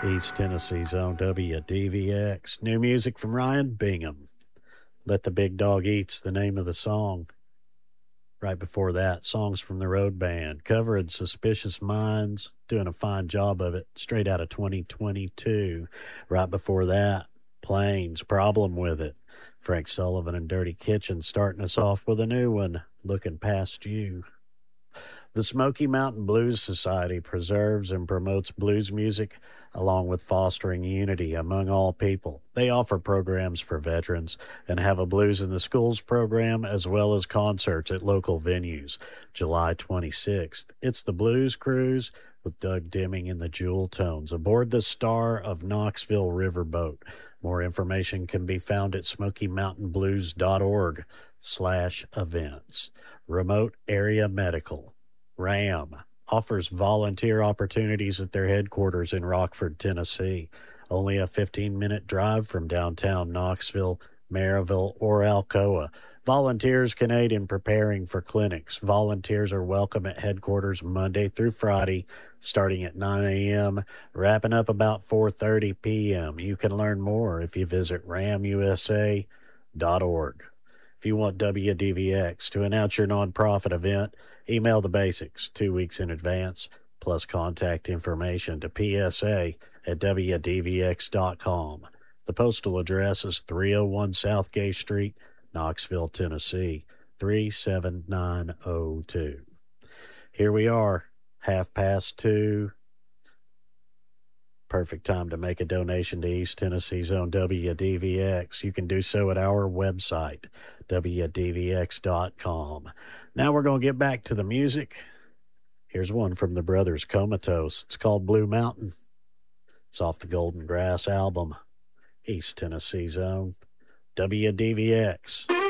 East Tennessee's own WDVX. New music from Ryan Bingham. Let the Big Dog Eat's the name of the song. Right before that, songs from the Road Band, covering Suspicious Minds, doing a fine job of it, straight out of 2022. Right before that, Plains, Problem with It. Frank Sullivan and Dirty Kitchen starting us off with a new one, Looking Past You. The Smoky Mountain Blues Society preserves and promotes blues music along with fostering unity among all people. They offer programs for veterans and have a Blues in the Schools program as well as concerts at local venues. July 26th, it's the Blues Cruise with Doug Deming and the Jewel Tones aboard the Star of Knoxville riverboat. More information can be found at SmokyMountainBlues.org/events. Remote Area Medical. RAM offers volunteer opportunities at their headquarters in Rockford, Tennessee. Only a 15-minute drive from downtown Knoxville, Maryville, or Alcoa. Volunteers can aid in preparing for clinics. Volunteers are welcome at headquarters Monday through Friday, starting at 9 a.m., wrapping up about 4:30 p.m. You can learn more if you visit ramusa.org. If you want WDVX to announce your nonprofit event, email the basics 2 weeks in advance, plus contact information to psa@wdvx.com. The postal address is 301 South Gay Street, Knoxville, Tennessee, 37902. Here we are, 2:30. Perfect time to make a donation to East Tennessee's own WDVX. You can do so at our website, WDVX.com. Now we're going to get back to the music. Here's one from the Brothers Comatose. It's called Blue Mountain. It's off the Golden Grass album, East Tennessee's own WDVX.